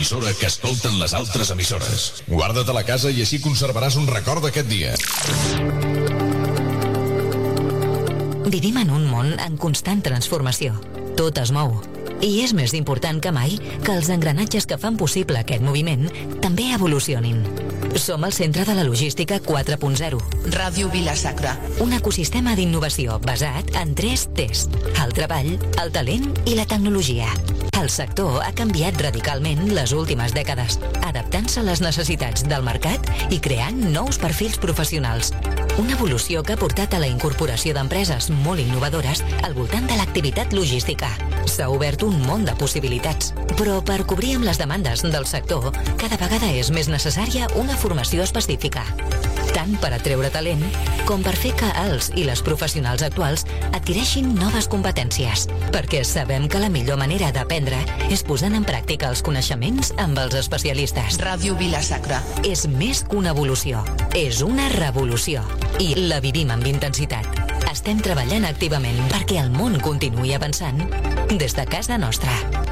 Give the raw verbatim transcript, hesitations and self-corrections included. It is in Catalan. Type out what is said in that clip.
l'emissora que escolten les altres emissores. Guarda't a la casa i així conservaràs un record d'aquest dia. Vivim en un món en constant transformació. Tot es mou. I és més important que mai que els engranatges que fan possible aquest moviment també evolucionin. Som el centre de la logística quatre punt zero. Ràdio Vila-sacra. Un ecosistema d'innovació basat en tres T's: el treball, el talent i la tecnologia. El sector ha canviat radicalment les últimes dècades, adaptant-se a les necessitats del mercat i creant nous perfils professionals. Una evolució que ha portat a la incorporació d'empreses molt innovadores al voltant de l'activitat logística. S'ha obert un món de possibilitats, però per cobrir amb les demandes del sector, cada vegada és més necessària una formació específica. Tant per atreure talent, com per fer que els i les professionals actuals adquireixin noves competències, perquè sabem que la millor manera d'aprendre és posant en pràctica els coneixements amb els especialistes. Ràdio Vila-sacra. És més que una evolució, és una revolució, i la vivim amb intensitat. Estem treballant activament perquè el món continuï avançant des de casa nostra.